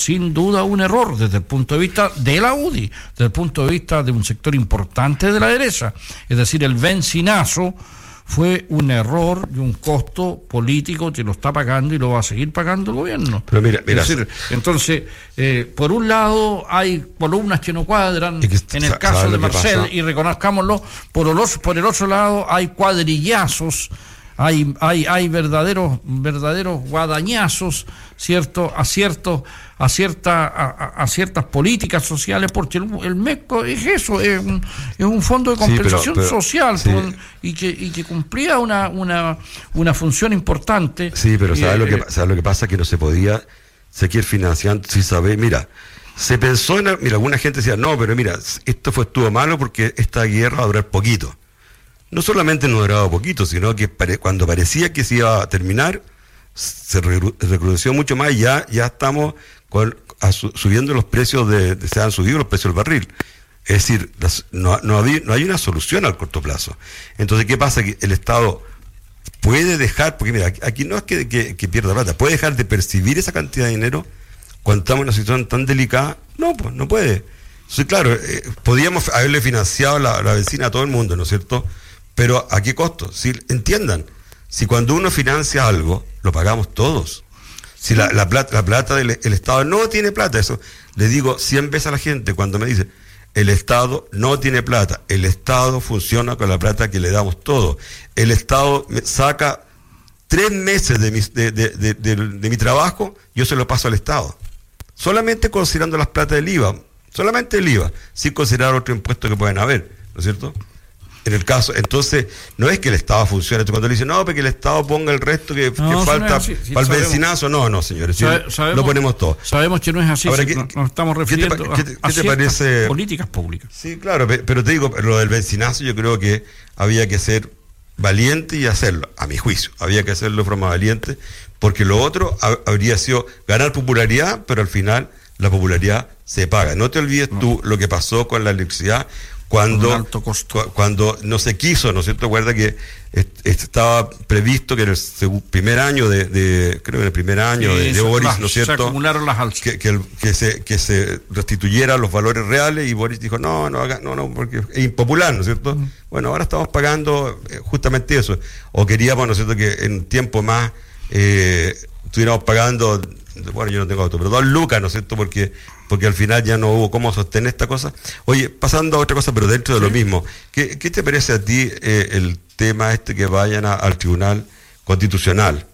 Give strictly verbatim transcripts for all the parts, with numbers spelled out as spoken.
sin duda un error desde el punto de vista de la U D I, desde el punto de vista de un sector importante de la derecha. Es decir, el bencinazo fue un error y un costo político que lo está pagando y lo va a seguir pagando el gobierno. Pero mira, mira. Es decir, entonces, eh, por un lado hay columnas que no cuadran, que, en el caso de Marcel, y reconozcámoslo, por el, por el otro lado hay cuadrillazos, hay hay hay verdaderos verdaderos guadañazos, cierto, a ciertos a cierta a, a ciertas políticas sociales, porque el, el MECO es eso, es un, es un fondo de compensación sí, pero, pero, social sí. con, y que y que cumplía una una una función importante. Sí, pero ¿sabes eh, lo que sabes lo que pasa? Que no se podía seguir financiando, si sabes, mira, se pensó en, mira, alguna gente decía, no, pero mira, esto fue estuvo malo porque esta guerra va a durar poquito. No solamente no duraba poquito, sino que pare, cuando parecía que se iba a terminar, se recrudeció mucho más y ya, ya estamos con, a, su, subiendo los precios, de, de, se han subido los precios del barril. Es decir, las, no, no, hay, no hay una solución al corto plazo. Entonces, ¿qué pasa? Que el Estado puede dejar, porque mira, aquí no es que, que, que pierda plata, puede dejar de percibir esa cantidad de dinero cuando estamos en una situación tan delicada. No, pues no puede. Entonces, claro, eh, podíamos haberle financiado la, la benzina a todo el mundo, ¿no es cierto? Pero ¿a qué costo? Si entiendan, si cuando uno financia algo, lo pagamos todos. Si la, la plata, la plata del el Estado no tiene plata, eso le digo cien veces a la gente cuando me dice, el Estado no tiene plata, el Estado funciona con la plata que le damos todos. El Estado me saca tres meses de mi, de, de, de, de, de mi trabajo, yo se lo paso al Estado. Solamente considerando las platas del I V A, solamente el I V A, sin considerar otros impuestos que pueden haber, ¿no es cierto? En el caso, entonces, no es que el Estado funcione. Cuando le dicen, no, porque el Estado ponga el resto que, no, que falta sí, para el vencinazo, no, no, señores, Sabe, sabemos, lo ponemos todo. Sabemos que no es así, Ahora, si ¿qué, nos estamos refiriendo ¿qué te, qué te, a, a te parece? Políticas públicas. Sí, claro, pero te digo, lo del vencinazo yo creo que había que ser valiente y hacerlo, a mi juicio, había que hacerlo de forma valiente, porque lo otro ha, habría sido ganar popularidad, pero al final la popularidad se paga. No te olvides no. tú lo que pasó con la electricidad, Cuando, cuando no se quiso, ¿no es cierto? Recuerda que est- estaba previsto que en el primer año de, de creo que en el primer año sí, de, de Boris, las, ¿no es cierto? Se acumularon las alzas. Que, que, el, que, se, que se restituyeran los valores reales y Boris dijo, no, no, haga, no, no, porque es impopular, ¿no es cierto? Uh-huh. Bueno, ahora estamos pagando eh, justamente eso. O queríamos, ¿no es cierto?, que en tiempo más eh, estuviéramos pagando, bueno, yo no tengo auto, pero dos lucas, ¿no es cierto?, porque porque al final ya no hubo cómo sostener esta cosa. Oye, pasando a otra cosa, pero dentro de sí. lo mismo, ¿qué, qué te parece a ti eh, el tema este que vayan a, al Tribunal Constitucional?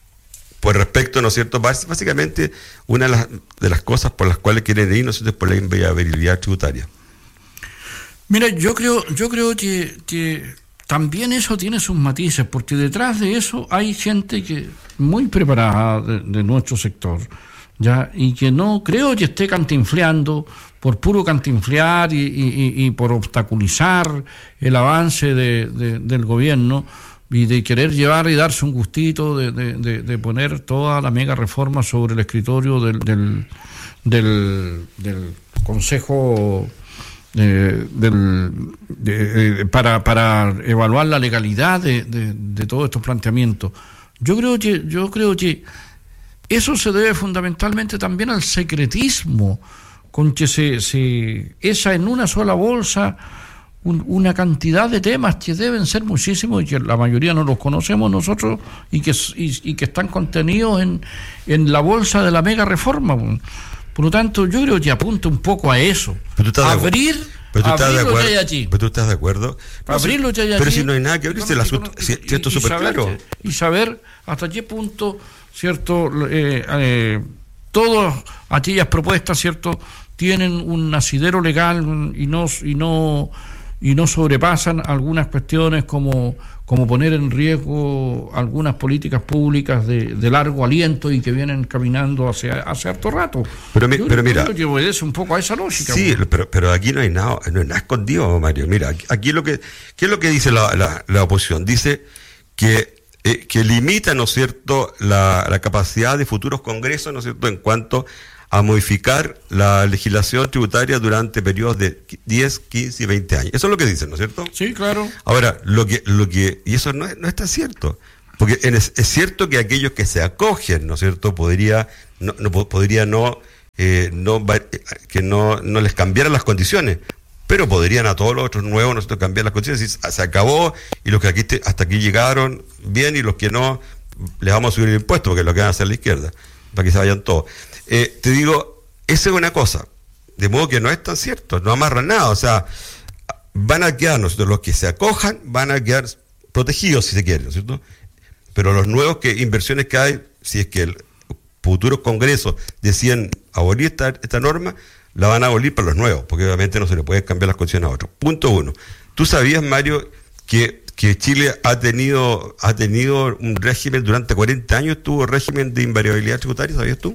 Por respecto, ¿no es cierto? Básicamente, una de las, de las cosas por las cuales quieren ir, ¿no es cierto?, es por la inviabilidad tributaria. Mira, yo creo, yo creo que, que también eso tiene sus matices, porque detrás de eso hay gente que muy preparada de, de nuestro sector, ya, y que no creo que esté cantinfleando por puro cantinflear y, y, y por obstaculizar el avance de, de, del gobierno y de querer llevar y darse un gustito de, de, de, de poner toda la mega reforma sobre el escritorio del del, del, del Consejo eh, del, de, de, para, para evaluar la legalidad de, de, de todos estos planteamientos. Yo creo que yo creo que eso se debe fundamentalmente también al secretismo con que se, se esa en una sola bolsa un, una cantidad de temas que deben ser muchísimos y que la mayoría no los conocemos nosotros y que, y, y que están contenidos en, en la bolsa de la mega reforma. Por lo tanto, yo creo que apunta un poco a eso. Abrir, pero tú abrir de lo que hay allí. Pero tú estás de acuerdo. Pero abrir lo que hay allí. Pero si no hay nada que abrir, si el asunto, si, si esto es súper claro. Y saber hasta qué punto, ¿cierto? Eh, eh, todas aquellas propuestas, ¿cierto?, tienen un asidero legal y no y no y no sobrepasan algunas cuestiones como como poner en riesgo algunas políticas públicas de, de largo aliento y que vienen caminando hace hace harto rato. Pero, mi, yo, pero yo mira, creo que obedece un poco a esa lógica. Sí, bueno. pero pero aquí no hay nada, no hay nada escondido, Mario. Mira, aquí lo que ¿qué es lo que dice la, la, la oposición? Dice que Eh, que limita, ¿no es cierto?, la, la capacidad de futuros congresos, ¿no es cierto?, en cuanto a modificar la legislación tributaria durante periodos de diez, quince y veinte años. Eso es lo que dicen, ¿no es cierto? Sí, claro. Ahora, lo que, lo que, y eso no es, no está cierto, porque es, es cierto que aquellos que se acogen, ¿no es cierto?, podría no, no podría no eh, no que no, no les cambiaran las condiciones, pero podrían a todos los otros nuevos nosotros cambiar las condiciones, y se acabó, y los que aquí te, hasta aquí llegaron bien, y los que no, les vamos a subir el impuesto, porque es lo que van a hacer la izquierda, para que se vayan todos. Eh, te digo, esa es una cosa, de modo que no es tan cierto, no amarran nada, o sea, van a quedar, ¿no es cierto?, los que se acojan van a quedar protegidos, si se quiere, ¿no es cierto?, pero los nuevos que inversiones que hay, si es que el futuros congresos decían abolir esta, esta norma, la van a abolir para los nuevos, porque obviamente no se le puede cambiar las condiciones a otros. Punto uno. ¿Tú sabías, Mario, que, que Chile ha tenido ha tenido un régimen durante cuarenta años, tuvo régimen de invariabilidad tributaria? ¿Sabías tú?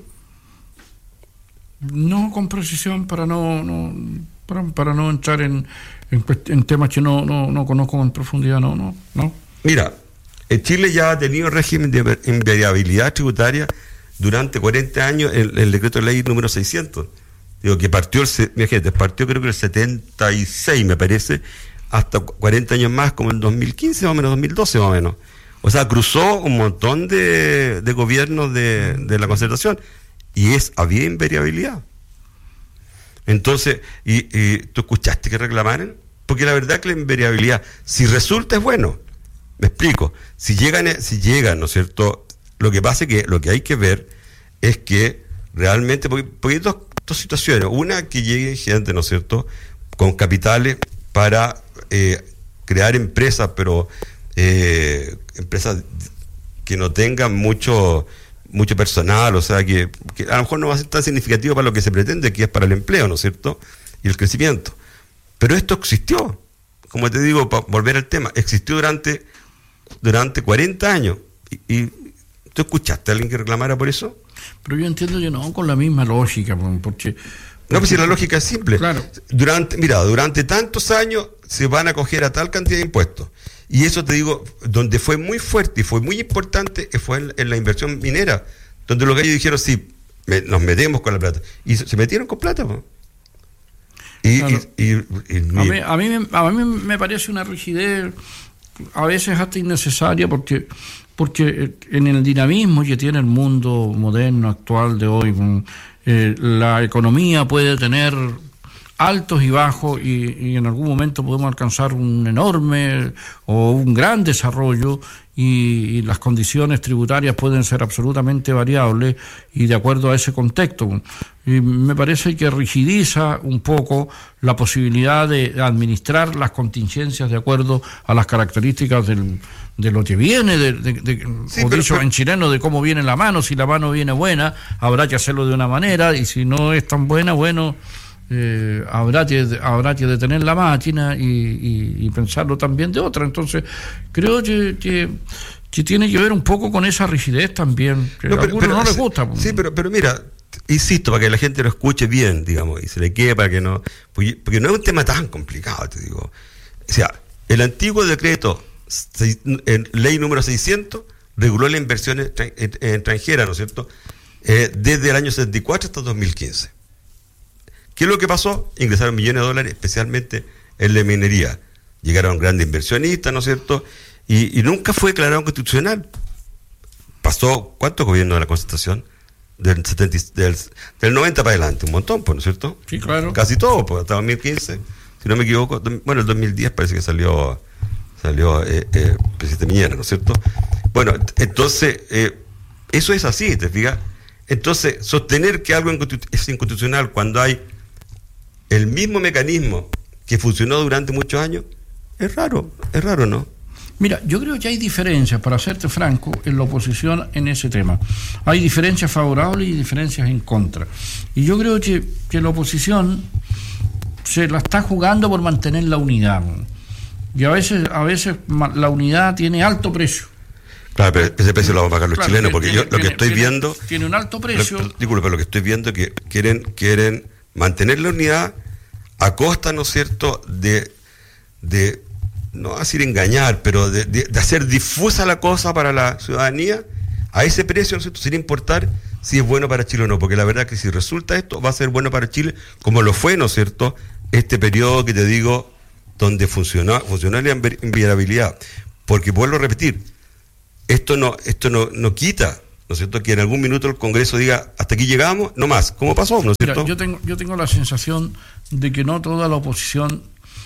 No con precisión, para no, no para, para no entrar en, en, en temas que no, no, no conozco en profundidad, no, no, no. Mira, Chile ya ha tenido régimen de invariabilidad tributaria durante cuarenta años, el, el decreto de ley número seiscientos. Digo, que partió, el, imagínate, partió creo que el setenta y seis, me parece, hasta cuarenta años más, como en dos mil quince, más o menos, dos mil doce más o menos. O sea, cruzó un montón de, de gobiernos de, de la concertación, y es, había invariabilidad. Entonces, y, y ¿tú escuchaste que reclamaran? Porque la verdad que la invariabilidad, si resulta, es bueno. Me explico. Si llegan, si llegan, ¿no es cierto? Lo que pasa es que lo que hay que ver es que realmente, porque, porque hay dos, dos situaciones. Una, que llegue gente, ¿no es cierto?, con capitales para eh, crear empresas, pero eh, empresas que no tengan mucho mucho personal, o sea, que, que a lo mejor no va a ser tan significativo para lo que se pretende, que es para el empleo, ¿no es cierto?, y el crecimiento. Pero esto existió, como te digo, para volver al tema, existió durante durante cuarenta años. Y, y ¿tú escuchaste a alguien que reclamara por eso? Pero yo entiendo que no, con la misma lógica, porque... porque no, pues si la lógica es simple. Claro. Durante, mira, durante tantos años se van a coger a tal cantidad de impuestos. Y eso, te digo, donde fue muy fuerte y fue muy importante, fue en, en la inversión minera, donde los gallos dijeron, sí, me, nos metemos con la plata. Y se, se metieron con plata, ¿no? Y, claro. y, y, y, y, a, mí, a, mí me, a mí me parece una rigidez a veces hasta innecesaria, porque porque en el dinamismo que tiene el mundo moderno actual de hoy, eh, la economía puede tener altos y bajos, y, y en algún momento podemos alcanzar un enorme o un gran desarrollo, y, y las condiciones tributarias pueden ser absolutamente variables y de acuerdo a ese contexto. Y me parece que rigidiza un poco la posibilidad de administrar las contingencias de acuerdo a las características del, de lo que viene, de, de, de, sí, o pero, dicho pero, en chileno, de cómo viene la mano. Si la mano viene buena, habrá que hacerlo de una manera, y si no es tan buena, bueno... Eh, habrá que habrá que detener la máquina y, y, y pensarlo también de otra. Entonces creo que, que, que tiene que ver un poco con esa rigidez también, que no, pero, a algunos pero, no les gusta. Sí, pero, pero mira, insisto, para que la gente lo escuche bien, digamos, y se le quede, para que no, porque, porque no es un tema tan complicado, te digo. O sea, el antiguo decreto, en ley número seiscientos, reguló la inversión extranjera, ¿no es cierto?, eh, desde el año setenta y cuatro hasta dos mil quince. ¿Qué es lo que pasó? Ingresaron millones de dólares, especialmente en la minería. Llegaron grandes inversionistas, ¿no es cierto? Y, y nunca fue declarado constitucional. Pasó, ¿cuántos gobiernos de la Concertación? Del, setenta, del, del noventa para adelante, un montón, pues, ¿no es cierto? Sí, claro. Casi todo, pues, hasta dos mil quince, si no me equivoco. Bueno, el dos mil diez parece que salió salió eh, eh, presidente Piñera, ¿no es cierto? Bueno, entonces, eh, eso es así, ¿te fijas? Entonces, sostener que algo es inconstitucional cuando hay el mismo mecanismo que funcionó durante muchos años, es raro, es raro, ¿no? Mira, yo creo que hay diferencias, para serte franco, en la oposición en ese tema. Hay diferencias favorables y diferencias en contra. Y yo creo que, que la oposición se la está jugando por mantener la unidad. Y a veces, a veces la unidad tiene alto precio. Claro, pero ese precio lo vamos a pagar los claro, chilenos, porque tiene, yo lo que tiene, estoy tiene, viendo... Tiene un alto precio. Lo, disculpe, pero lo que estoy viendo es que quieren, quieren mantener la unidad a costa, ¿no es cierto?, de, de no voy a decir engañar, pero de, de, de hacer difusa la cosa para la ciudadanía a ese precio, ¿no es cierto?, sin importar si es bueno para Chile o no, porque la verdad es que si resulta esto, va a ser bueno para Chile, como lo fue, ¿no es cierto?, este periodo que te digo, donde funcionó, funcionó la inviabilidad. Porque vuelvo a repetir, esto no, esto no, no quita ¿no es cierto?, que en algún minuto el Congreso diga, hasta aquí llegamos, no más, como pasó, ¿no es cierto? Mira, yo tengo, yo tengo la sensación de que no toda la oposición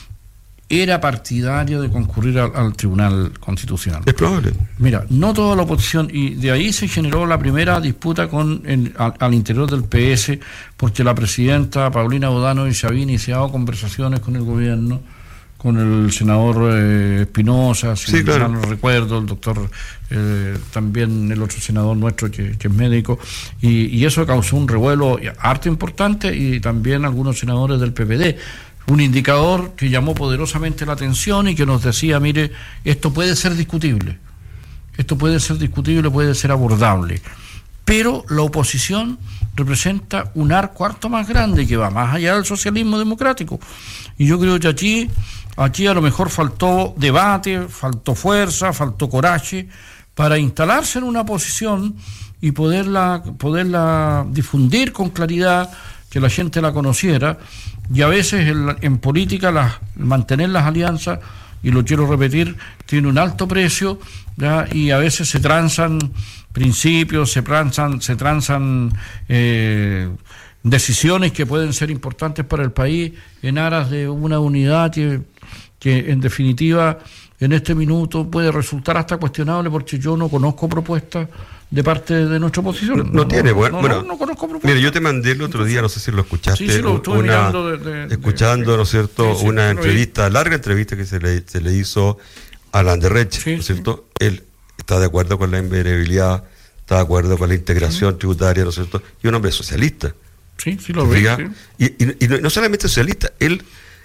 era partidaria de concurrir al, al Tribunal Constitucional. Es probable. Mira, no toda la oposición, y de ahí se generó la primera disputa con el, al, al interior del P S, porque la presidenta Paulina Bodano se había iniciado conversaciones con el gobierno, con el senador eh, Espinosa, si sí, claro. no recuerdo, el doctor, eh, también el otro senador nuestro que, que es médico, y, y eso causó un revuelo harto importante, y también algunos senadores del P P D. Un indicador que llamó poderosamente la atención y que nos decía, mire, esto puede ser discutible, esto puede ser discutible, puede ser abordable, pero la oposición representa un arco harto más grande que va más allá del socialismo democrático, y yo creo que aquí, aquí a lo mejor faltó debate, faltó fuerza, faltó coraje para instalarse en una posición y poderla, poderla difundir con claridad, que la gente la conociera. Y a veces en, en política las, mantener las alianzas, y lo quiero repetir, tiene un alto precio, ¿ya? Y a veces se transan principios, se transan, se transan eh, decisiones que pueden ser importantes para el país en aras de una unidad que, que en definitiva en este minuto puede resultar hasta cuestionable, porque yo no conozco propuestas de parte de nuestra oposición. No, no, no tiene, bueno, no, bueno no, no conozco propuestas. Mira, yo te mandé el otro día, no sé si lo escuchaste, sí, sí, lo estuve una, mirando de, de, escuchando, de, ¿no es cierto?, sí, sí, una entrevista, vi. larga entrevista que se le, se le hizo a Landerreche, sí, ¿no es cierto? Sí. Él está de acuerdo con la invariabilidad, está de acuerdo con la integración sí. tributaria, ¿no es cierto? Y un hombre socialista. Sí, sí lo vi. Sí. Y, y, y no solamente socialista, él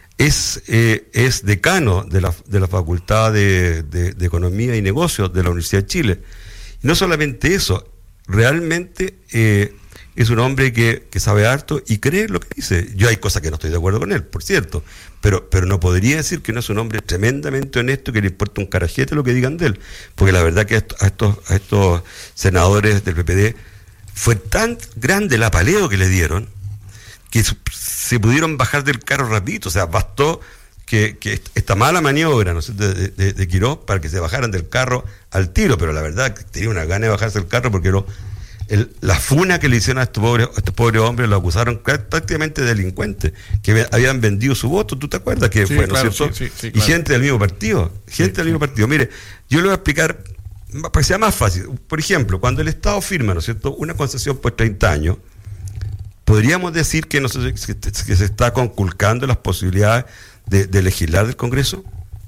es eh, es decano de la, de la Facultad de, de, de Economía y Negocios de la Universidad de Chile. Y no solamente eso, realmente eh, es un hombre que, que sabe harto y cree lo que dice. Yo hay cosas que no estoy de acuerdo con él, por cierto, pero, pero no podría decir que no es un hombre tremendamente honesto, que le importa un carajete lo que digan de él, porque la verdad que a estos, a estos senadores del P P D fue tan grande el apaleo que le dieron que se pudieron bajar del carro rapidito. O sea, bastó que, que esta mala maniobra, ¿no sé?, de, de, de Quiroz para que se bajaran del carro al tiro, pero la verdad que tenía una gana de bajarse del carro, porque lo, el, la funa que le hicieron a estos pobres, a estos pobres hombres, lo acusaron prácticamente de delincuentes, que habían vendido su voto. ¿Tú te acuerdas que sí, fue, claro, ¿no es cierto? Sí, sí, sí, y claro. gente del mismo partido, gente sí, del mismo sí. partido. Mire, yo le voy a explicar para que sea más fácil. Por ejemplo, cuando el Estado firma, ¿no es cierto?, una concesión por treinta años, podríamos decir que, no sé, que se está conculcando las posibilidades de, de legislar del Congreso.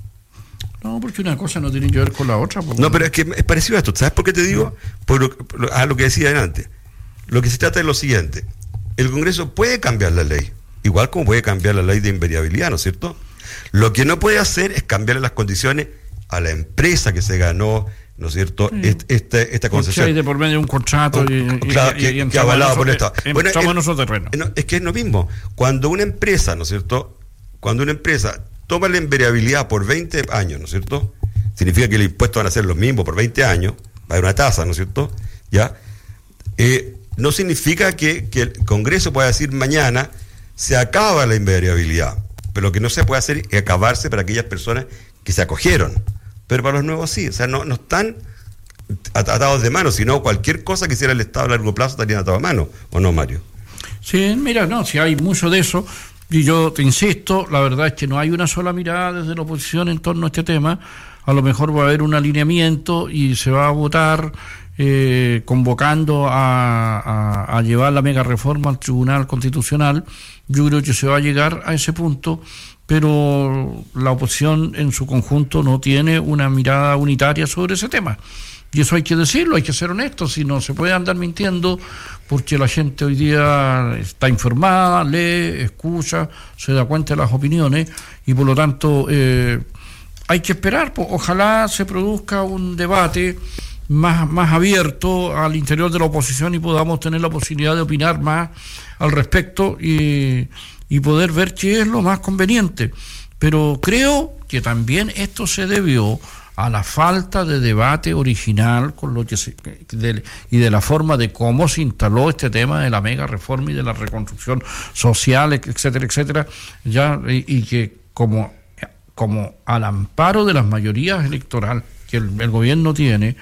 No, porque una cosa no tiene que ver con la otra. Porque... No, pero es que es parecido a esto. ¿Sabes por qué te digo? Por lo, por, a lo que decía antes. Lo que se trata es lo siguiente: el Congreso puede cambiar la ley, igual como puede cambiar la ley de invariabilidad, ¿no es cierto? Lo que no puede hacer es cambiarle las condiciones a la empresa que se ganó, ¿no es cierto?, sí. esta, esta concesión. De por medio de un contrato y, y, claro, y, que, y que avalado por el Estado. Bueno, estamos en nuestro terreno. No, es que es lo mismo. Cuando una empresa, ¿no es cierto?, cuando una empresa toma la invariabilidad por veinte años, ¿no es cierto?, significa que el impuesto van a ser los mismos por veinte años, va a haber una tasa, ¿no es cierto?, ¿ya? Eh, no significa que, que el Congreso pueda decir mañana se acaba la invariabilidad, pero lo que no se puede hacer es acabarse para aquellas personas que se acogieron. Pero para los nuevos sí, o sea, no, no están atados de mano, sino cualquier cosa que hiciera el Estado a largo plazo estarían atados de mano, ¿o no, Mario? Sí, mira, no, si hay mucho de eso, y yo te insisto, la verdad es que no hay una sola mirada desde la oposición en torno a este tema. A lo mejor va a haber un alineamiento y se va a votar eh, convocando a, a, a llevar la mega reforma al Tribunal Constitucional. Yo creo que se va a llegar a ese punto, pero la oposición en su conjunto no tiene una mirada unitaria sobre ese tema. Y eso hay que decirlo, hay que ser honestos, y no se puede andar mintiendo, porque la gente hoy día está informada, lee, escucha, se da cuenta de las opiniones, y por lo tanto eh, hay que esperar. Pues, ojalá se produzca un debate más, más abierto al interior de la oposición y podamos tener la posibilidad de opinar más al respecto y, y poder ver qué es lo más conveniente. Pero creo que también esto se debió a la falta de debate original con lo que se, de, y de la forma de cómo se instaló este tema de la mega reforma y de la reconstrucción social, etcétera, etcétera, ya, y, y que como, como al amparo de las mayorías electorales que el, el gobierno tiene,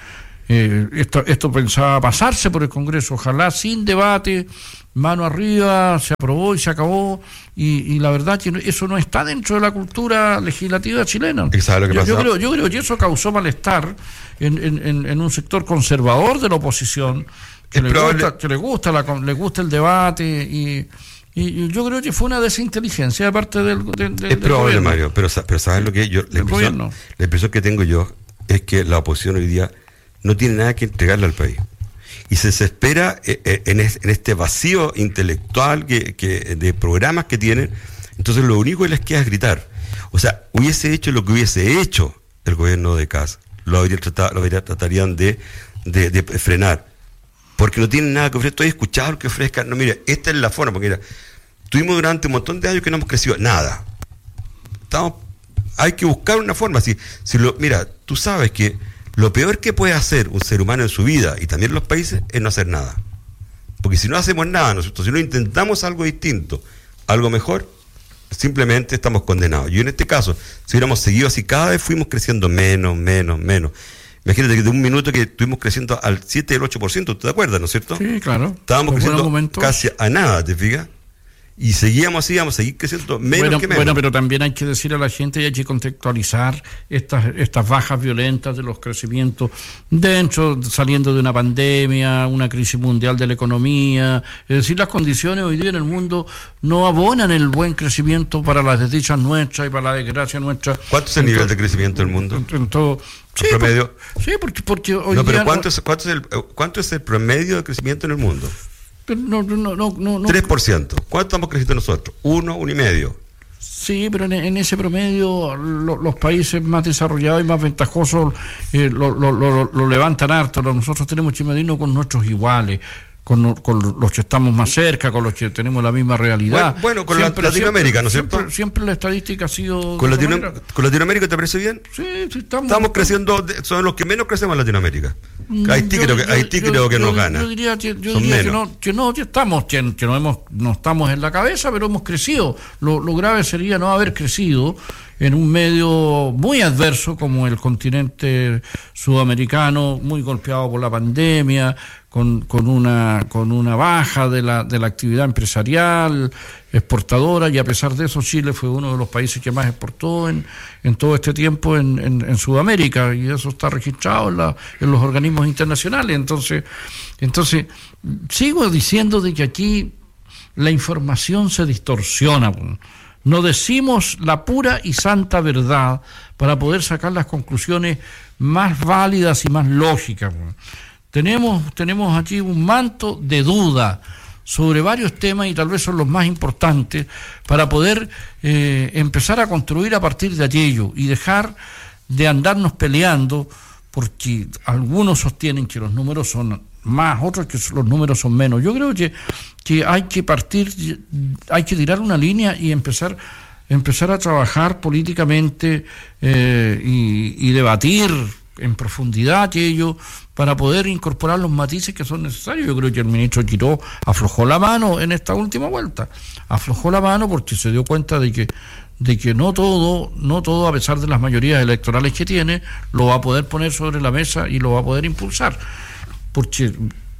eh, esto, esto pensaba pasarse por el Congreso, ojalá sin debate, mano arriba, se aprobó y se acabó, y, y la verdad que eso no está dentro de la cultura legislativa chilena. ¿Sabe lo que yo, pasa? yo, creo, yo creo que eso causó malestar en, en, en, en un sector conservador de la oposición, que, le gusta, que le gusta la, le gusta el debate, y, y, y yo creo que fue una desinteligencia de parte del, del, del es probable, gobierno. Mario, pero, pero ¿sabes lo que yo? La impresión, la impresión que tengo yo es que la oposición hoy día no tiene nada que entregarle al país. Y se desespera en este vacío intelectual que, que, de programas que tienen. Entonces lo único que les queda es gritar. O sea, hubiese hecho lo que hubiese hecho el gobierno de Kast, lo, habría tratado, lo habría, tratarían de, de, de frenar. Porque no tienen nada que ofrecer. Estoy escuchando lo que ofrezcan. No, mira, esta es la forma. Porque mira, tuvimos durante un montón de años que no hemos crecido nada. Estamos, hay que buscar una forma. Si, si lo, mira, tú sabes que lo peor que puede hacer un ser humano en su vida, y también los países, es no hacer nada. Porque si no hacemos nada, nosotros, si no intentamos algo distinto, algo mejor, simplemente estamos condenados. Y en este caso, si hubiéramos seguido así, cada vez fuimos creciendo menos, menos, menos. Imagínate que de un minuto que estuvimos creciendo al siete, el ocho por ciento, ¿te acuerdas, no es cierto? Sí, claro. Estábamos creciendo casi a nada, ¿te fijas? Y seguíamos así, vamos a seguir creciendo menos bueno, que menos. Bueno, pero también hay que decir a la gente y hay que contextualizar estas, estas bajas violentas de los crecimientos dentro, saliendo de una pandemia, una crisis mundial de la economía. Es decir, las condiciones hoy día en el mundo no abonan el buen crecimiento para las desdichas nuestras y para la desgracia nuestra. ¿Cuánto es el nivel de crecimiento del mundo? En, en todo, sí, promedio. Por, sí, porque, porque hoy no, pero día ¿cuánto, no, es, cuánto, es el, ¿cuánto es el promedio de crecimiento en el mundo? No, no, no, no, no. tres por ciento. ¿Cuánto estamos creciendo nosotros? Uno, uno y medio. Sí, pero en, en ese promedio lo, los países más desarrollados y más ventajosos eh, lo, lo, lo, lo levantan harto. Nosotros tenemos que medirnos con nuestros iguales, con, con los que estamos más cerca, con los que tenemos la misma realidad. Bueno, bueno con siempre, Latinoamérica, ¿no es cierto? Siempre, siempre la estadística ha sido... ¿Con, Latino, ¿Con Latinoamérica te parece bien? Sí, sí, estamos... Estamos creciendo, son los que menos crecemos en Latinoamérica. Haití yo, creo que, yo, Haití yo, creo que yo, nos gana. Yo diría, yo diría que, no, que no, que estamos, que, que no, hemos, no estamos en la cabeza, pero hemos crecido. Lo, lo grave sería no haber crecido en un medio muy adverso como el continente sudamericano, muy golpeado por la pandemia, con, con una con una baja de la de la actividad empresarial, exportadora, y a pesar de eso Chile fue uno de los países que más exportó en, en todo este tiempo en, en, en Sudamérica, y eso está registrado en, la, en los organismos internacionales. Entonces, entonces sigo diciendo de que aquí la información se distorsiona. No decimos la pura y santa verdad para poder sacar las conclusiones más válidas y más lógicas. Tenemos, tenemos aquí un manto de duda sobre varios temas, y tal vez son los más importantes, para poder eh, empezar a construir a partir de aquello y dejar de andarnos peleando, porque algunos sostienen que los números son más, otros que los números son menos. Yo creo que, que hay que partir, hay que tirar una línea y empezar, empezar a trabajar políticamente eh, y, y debatir en profundidad aquello para poder incorporar los matices que son necesarios. Yo creo que el ministro Quirós aflojó la mano en esta última vuelta, aflojó la mano porque se dio cuenta de que de que no todo, no todo, a pesar de las mayorías electorales que tiene, lo va a poder poner sobre la mesa y lo va a poder impulsar. Porque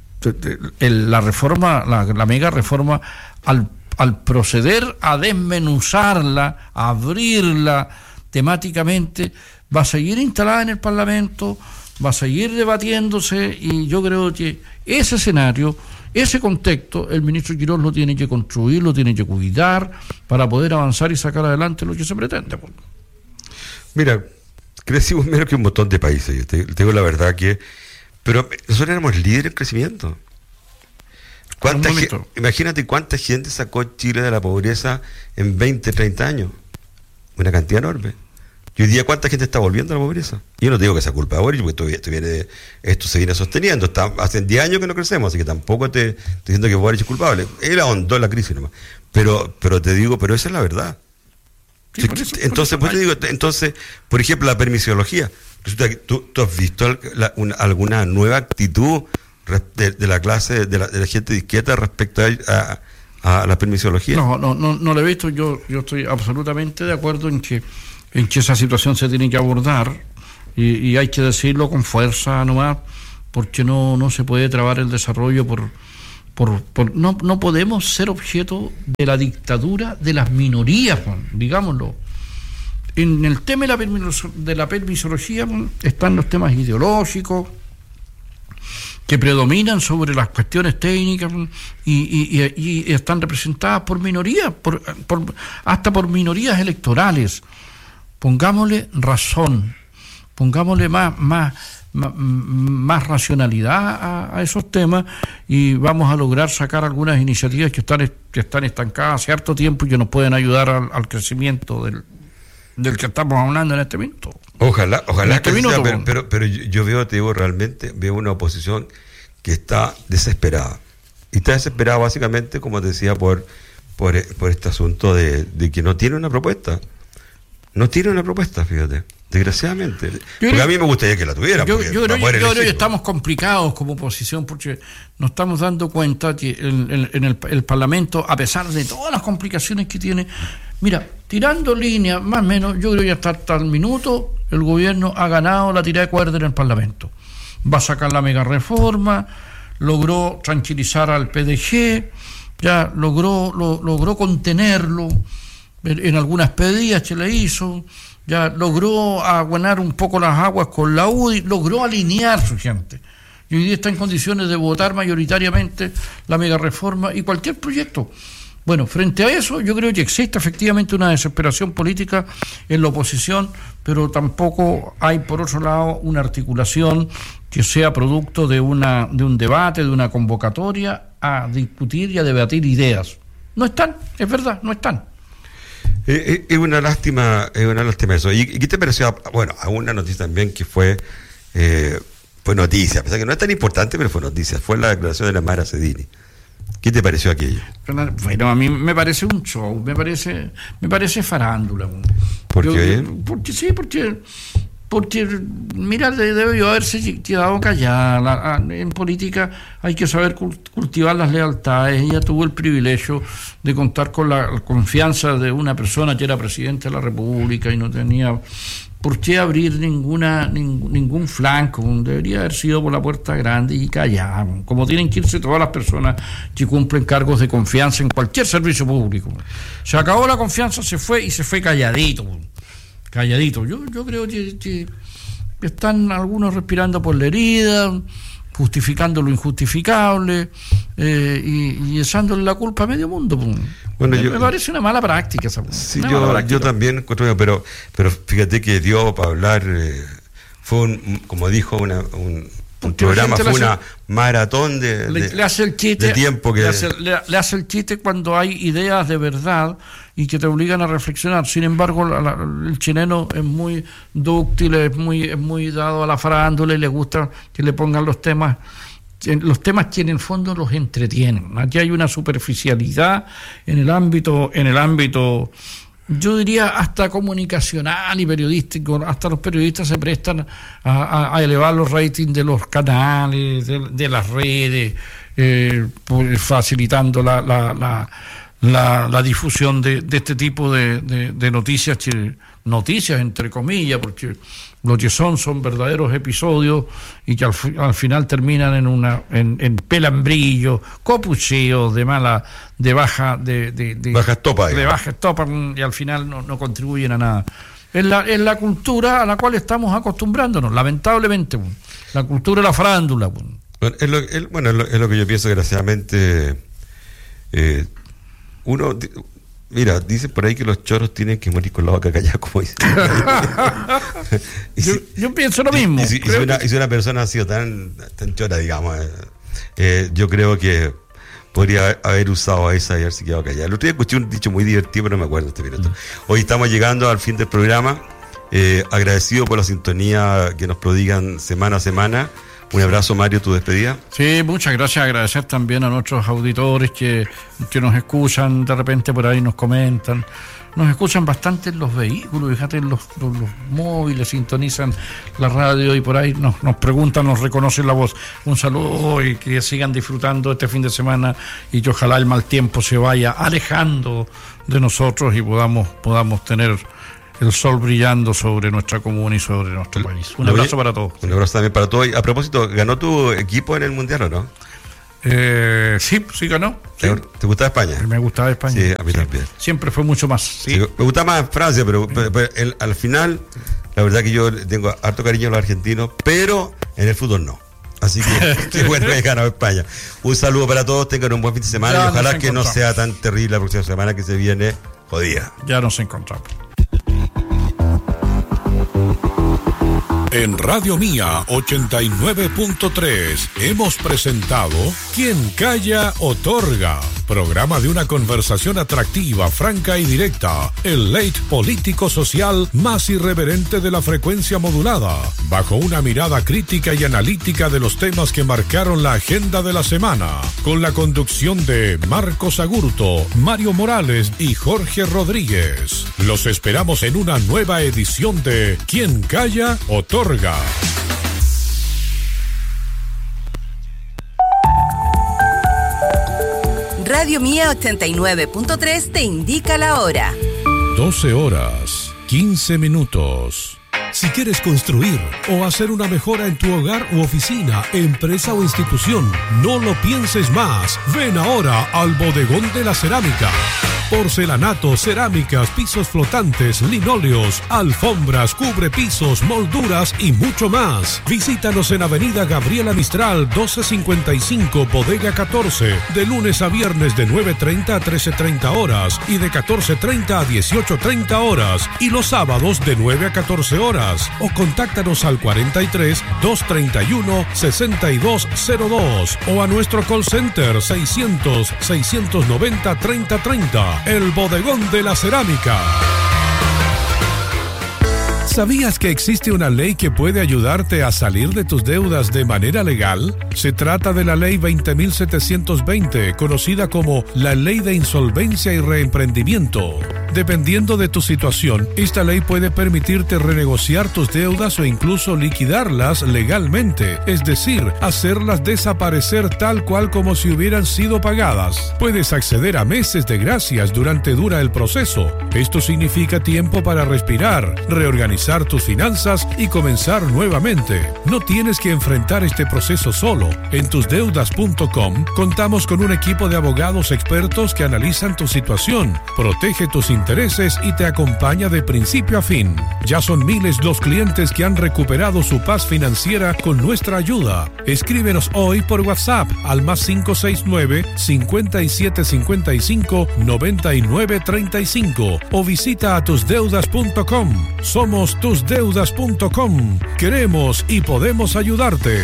el, la reforma, la, la mega reforma, al, al proceder a desmenuzarla, a abrirla temáticamente, va a seguir instalada en el Parlamento, va a seguir debatiéndose, y yo creo que ese escenario, ese contexto, el ministro Quirós lo tiene que construir, lo tiene que cuidar para poder avanzar y sacar adelante lo que se pretende. Mira, crecimos menos que un montón de países, yo te, te digo la verdad que, pero nosotros éramos líderes en crecimiento. ¿Cuánta gente, imagínate cuánta gente sacó Chile de la pobreza en veinte, treinta años, una cantidad enorme. Y hoy día, ¿cuánta gente está volviendo a la pobreza? Yo no te digo que sea culpa de Boric, porque esto, viene, esto se viene sosteniendo. Está, hace diez años que no crecemos, así que tampoco te estoy diciendo que Boric es culpable. Él ahondó la crisis nomás. Pero, pero te digo, pero esa es la verdad. Sí, por eso, entonces, por eso digo, entonces, por ejemplo, la permisología. Resulta que tú, tú has visto la, una, alguna nueva actitud de, de la clase, de la, de la gente de izquierda respecto a, a, a la permisología. No, no, no, no lo he visto. Yo, yo estoy absolutamente de acuerdo en que en que esa situación se tiene que abordar, y, y hay que decirlo con fuerza nomás, porque no, no se puede trabar el desarrollo por... Por, por, no, no podemos ser objeto de la dictadura de las minorías, digámoslo. En el tema de la, permiso, de la permisología están los temas ideológicos que predominan sobre las cuestiones técnicas y, y, y, y están representadas por minorías, por, por, hasta por minorías electorales. Pongámosle razón, pongámosle más... más más racionalidad a, a esos temas y vamos a lograr sacar algunas iniciativas que están, que están estancadas hace harto tiempo y que nos pueden ayudar al, al crecimiento del, del que estamos hablando en este minuto. Ojalá, ojalá este que minuto, sea, pero, pero, pero yo veo, te digo, realmente veo una oposición que está desesperada. Y está desesperada básicamente, como te decía, por, por, por este asunto de, de que no tiene una propuesta. No tiene una propuesta, fíjate. Desgraciadamente. Yo porque creo, a mí me gustaría que la tuviera. Yo, yo, creo, yo creo que estamos complicados como oposición porque nos estamos dando cuenta que el, el, en el, el Parlamento, a pesar de todas las complicaciones que tiene, mira, tirando líneas, más o menos, yo creo que hasta, hasta el minuto el gobierno ha ganado la tirada de cuerda en el Parlamento. Va a sacar la mega reforma, logró tranquilizar al P D G, ya logró, lo, logró contenerlo en, en algunas pedidas que le hizo. Ya logró aguanar un poco las aguas con la U D I, logró alinear su gente. Y hoy día está en condiciones de votar mayoritariamente la mega reforma y cualquier proyecto. Bueno, frente a eso, yo creo que existe efectivamente una desesperación política en la oposición, pero tampoco hay, por otro lado, una articulación que sea producto de, una, de un debate, de una convocatoria a discutir y a debatir ideas. No están, es verdad, no están. Es eh, una lástima, es una lástima eso. ¿Y qué te pareció? Bueno, a una noticia también que fue eh, fue noticia, a pesar que no es tan importante, pero fue noticia, fue la declaración de la Mara Cedini. ¿Qué te pareció aquello? Bueno, a mí me parece un show, me parece me parece farándula. ¿Por yo, qué? Porque sí, porque porque mira, debió haberse quedado callada. La, en política hay que saber cultivar las lealtades. Ella tuvo el privilegio de contar con la confianza de una persona que era presidente de la República y no tenía por qué abrir ninguna ning, ningún flanco. Debería haber sido por la puerta grande y callar, como tienen que irse todas las personas que cumplen cargos de confianza en cualquier servicio público. Se acabó la confianza, se fue y se fue calladito. Calladito. Yo, yo creo que, que están algunos respirando por la herida, justificando lo injustificable eh, y, y echándole la culpa a medio mundo. Bueno, me, yo, me parece una mala práctica esa. Sí, yo, práctica. yo también, pero, pero fíjate que dio para hablar, eh, fue un, como dijo una, un, un programa, fue una hace, maratón de, le, de, le hace el chiste, de tiempo que le hace, le, le hace el chiste cuando hay ideas de verdad y que te obligan a reflexionar. Sin embargo, la, la, el chileno es muy dúctil, es muy, es muy dado a la farándula y le gusta que le pongan los temas, los temas que en el fondo los entretienen. Aquí hay una superficialidad en el ámbito, en el ámbito, yo diría hasta comunicacional y periodístico. Hasta los periodistas se prestan a, a, a elevar los ratings de los canales, de, de las redes, eh, pues facilitando la, la, la La, la difusión de, de este tipo de, de, de noticias, que, noticias entre comillas, porque lo que son son verdaderos episodios y que al, al final terminan en una en, en pelambrillo, copucheos de mala, de baja, de, de, de baja estopa, de baja estopa, y al final no, no contribuyen a nada. Es la, es la cultura a la cual estamos acostumbrándonos, lamentablemente, la cultura de la farándula. Bueno, es lo, es, bueno, es lo, es lo que yo pienso, desgraciadamente. Eh, Uno, mira, dicen por ahí que los choros tienen que morir con la boca callada, como dicen. yo, si, yo pienso lo mismo. Y si, y si, una, y si una persona ha sido tan, tan chora, digamos, eh, eh, yo creo que podría haber usado a esa y haberse quedado callada. El otro día escuché un dicho muy divertido, pero no me acuerdo este minuto. Hoy estamos llegando al fin del programa. Eh, agradecido por la sintonía que nos prodigan semana a semana. Un abrazo, Mario, tu despedida. Sí, muchas gracias. Agradecer también a nuestros auditores que, que nos escuchan, de repente por ahí nos comentan. Nos escuchan bastante en los vehículos, fíjate, en los, los, los móviles, sintonizan la radio y por ahí nos, nos preguntan, nos reconocen la voz. Un saludo y que sigan disfrutando este fin de semana y que ojalá el mal tiempo se vaya alejando de nosotros y podamos, podamos tener el sol brillando sobre nuestra comuna y sobre nuestro país. Un abrazo para todos. Un abrazo también para todos. Y a propósito, ¿ganó tu equipo en el Mundial o no? Eh, sí, sí ganó. Sí. ¿Te gustaba España? Me gustaba España. Sí, a mí sí. también. Siempre fue mucho más. Sí. Sí, me gustaba más Francia, pero, pero, pero el, al final, la verdad que yo tengo harto cariño a los argentinos, pero en el fútbol no. Así que qué bueno que ganado España. Un saludo para todos, tengan un buen fin de semana ya y ojalá que no sea tan terrible la próxima semana que se viene jodida. Ya nos encontramos. En Radio Mía ochenta y nueve punto tres hemos presentado Quien Calla Otorga, programa de una conversación atractiva, franca y directa, el late político-social más irreverente de la frecuencia modulada, bajo una mirada crítica y analítica de los temas que marcaron la agenda de la semana, con la conducción de Marcos Agurto, Mario Morales y Jorge Rodríguez. Los esperamos en una nueva edición de Quien Calla Otorga. Radio Mía ochenta y nueve punto tres te indica la hora. doce horas, quince minutos. Si quieres construir o hacer una mejora en tu hogar u oficina, empresa o institución, no lo pienses más. Ven ahora al Bodegón de la Cerámica. Porcelanato, cerámicas, pisos flotantes, linóleos, alfombras, cubrepisos, molduras y mucho más. Visítanos en Avenida Gabriela Mistral doce cincuenta y cinco, Bodega catorce, de lunes a viernes de nueve treinta a trece treinta horas y de catorce treinta a dieciocho treinta horas y los sábados de nueve a catorce horas. O contáctanos al cuarenta y tres, doscientos treinta y uno, sesenta y dos cero dos o a nuestro call center seiscientos, seiscientos noventa, treinta treinta. El Bodegón de la Cerámica. ¿Sabías que existe una ley que puede ayudarte a salir de tus deudas de manera legal? Se trata de la Ley veinte mil setecientos veinte, conocida como la Ley de Insolvencia y Reemprendimiento. Dependiendo de tu situación, esta ley puede permitirte renegociar tus deudas o incluso liquidarlas legalmente, es decir, hacerlas desaparecer tal cual como si hubieran sido pagadas. Puedes acceder a meses de gracias durante dura el proceso. Esto significa tiempo para respirar, reorganizar tus finanzas y comenzar nuevamente. No tienes que enfrentar este proceso solo. En tus deudas punto com contamos con un equipo de abogados expertos que analizan tu situación, protege tus intereses y te acompaña de principio a fin. Ya son miles los clientes que han recuperado su paz financiera con nuestra ayuda. Escríbenos hoy por WhatsApp al más cinco seis nueve, cincuenta y siete cincuenta y cinco, noventa y nueve treinta y cinco o visita a tus deudas punto com. Somos tus deudas punto com. Queremos y podemos ayudarte.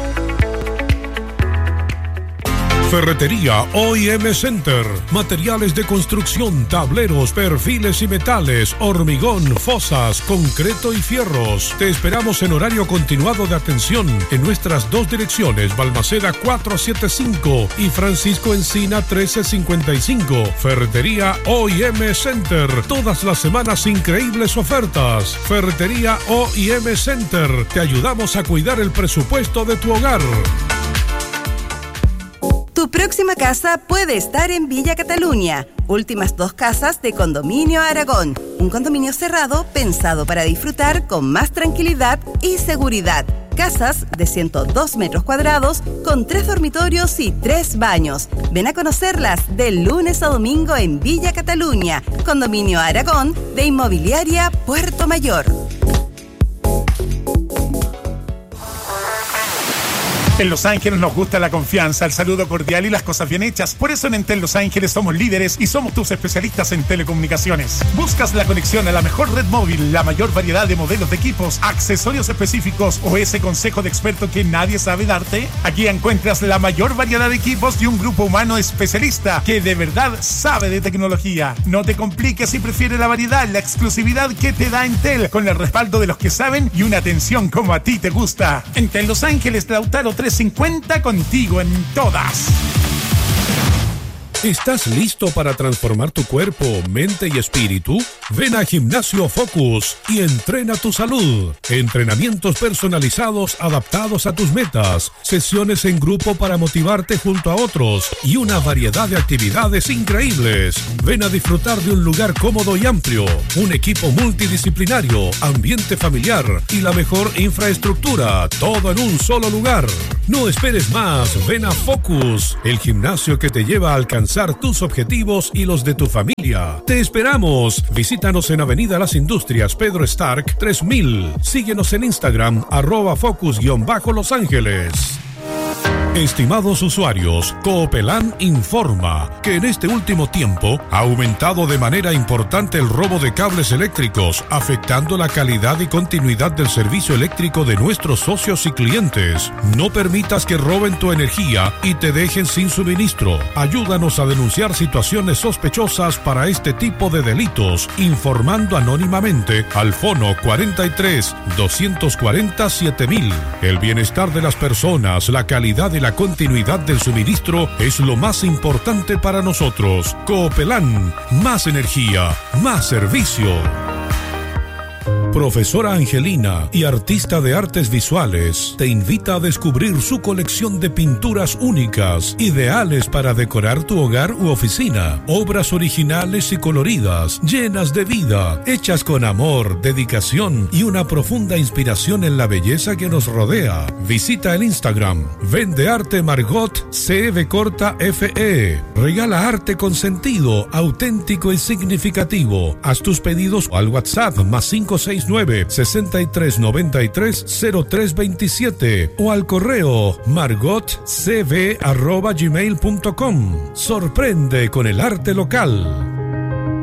Ferretería O I M Center. Materiales de construcción, tableros, perfiles y metales, hormigón, fosas, concreto y fierros. Te esperamos en horario continuado de atención en nuestras dos direcciones, Balmaceda cuatrocientos setenta y cinco y Francisco Encina trece cincuenta y cinco. Ferretería O I M Center. Todas las semanas increíbles ofertas. Ferretería O I M Center. Te ayudamos a cuidar el presupuesto de tu hogar. Tu próxima casa puede estar en Villa Cataluña. Últimas dos casas de Condominio Aragón. Un condominio cerrado pensado para disfrutar con más tranquilidad y seguridad. Casas de ciento dos metros cuadrados con tres dormitorios y tres baños. Ven a conocerlas de lunes a domingo en Villa Cataluña. Condominio Aragón de Inmobiliaria Puerto Mayor. En Los Ángeles nos gusta la confianza, el saludo cordial y las cosas bien hechas. Por eso en Entel Los Ángeles somos líderes y somos tus especialistas en telecomunicaciones. ¿Buscas la conexión a la mejor red móvil, la mayor variedad de modelos de equipos, accesorios específicos o ese consejo de experto que nadie sabe darte? Aquí encuentras la mayor variedad de equipos y un grupo humano especialista que de verdad sabe de tecnología. No te compliques si prefieres la variedad, la exclusividad que te da Entel, con el respaldo de los que saben y una atención como a ti te gusta. Entel Los Ángeles, Lautaro trescientos cincuenta, contigo en todas. ¿Estás listo para transformar tu cuerpo, mente y espíritu? Ven a Gimnasio Focus y entrena tu salud. Entrenamientos personalizados adaptados a tus metas, sesiones en grupo para motivarte junto a otros y una variedad de actividades increíbles. Ven a disfrutar de un lugar cómodo y amplio, un equipo multidisciplinario, ambiente familiar y la mejor infraestructura, todo en un solo lugar. No esperes más, ven a Focus, el gimnasio que te lleva a alcanzar tus objetivos y los de tu familia. Te esperamos. Visítanos en Avenida Las Industrias, Pedro Stark tres mil. Síguenos en Instagram, arroba focus-Los Ángeles. Estimados usuarios, Coopelán informa que en este último tiempo ha aumentado de manera importante el robo de cables eléctricos, afectando la calidad y continuidad del servicio eléctrico de nuestros socios y clientes. No permitas que roben tu energía y te dejen sin suministro. Ayúdanos a denunciar situaciones sospechosas para este tipo de delitos, informando anónimamente al fono cuarenta y tres, doscientos cuarenta, siete mil. El bienestar de las personas, la calidad y la continuidad del suministro es lo más importante para nosotros. Coopelán, más energía, más servicio. Profesora Angelina y artista de artes visuales te invita a descubrir su colección de pinturas únicas, ideales para decorar tu hogar u oficina. Obras originales y coloridas, llenas de vida, hechas con amor, dedicación y una profunda inspiración en la belleza que nos rodea. Visita el Instagram Vende Arte Margot C V corta F E. Regala arte con sentido, auténtico y significativo. Haz tus pedidos al WhatsApp más cinco seis nueve, sesenta y tres, noventa y tres, cero tres veintisiete o al correo margotcv arroba gmail punto com. Sorprende con el arte local.